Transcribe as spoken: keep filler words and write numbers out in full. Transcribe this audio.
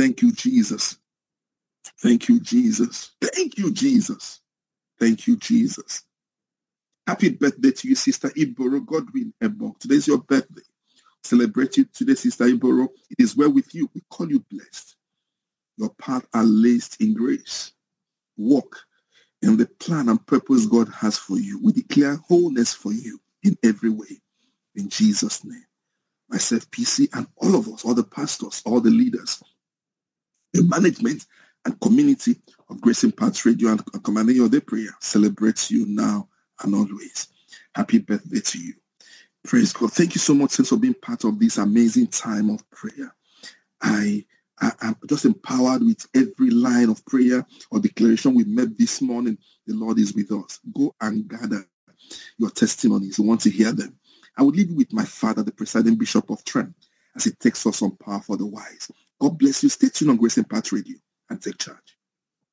Thank you, Jesus. Thank you, Jesus. Thank you, Jesus. Thank you, Jesus. Happy birthday to you, Sister Iboro Godwin Ebok. Today's your birthday. Celebrate you today, Sister Iboro. It is well with you. We call you blessed. Your path are laced in grace. Walk in the plan and purpose God has for you. We declare wholeness for you in every way. In Jesus' name. Myself, P C, and all of us, all the pastors, all the leaders, the management and community of Grace Impact Radio and Commanding Your Day Prayer celebrates you now and always. Happy birthday to you. Praise God. Thank you so much, Saints, for being part of this amazing time of prayer. I, I am just empowered with every line of prayer or declaration we made this morning. The Lord is with us. Go and gather your testimonies. We want to hear them. I will leave you with my father, the presiding bishop of Trent, as he takes us on Power for the Wise. God bless you. Stay tuned on Grace Impact Radio and take charge.